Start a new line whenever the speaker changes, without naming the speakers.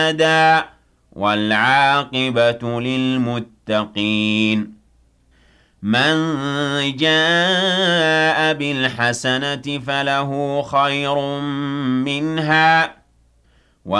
أبدا والعاقبة للمتقين من جاء بالحسنة فله خير منها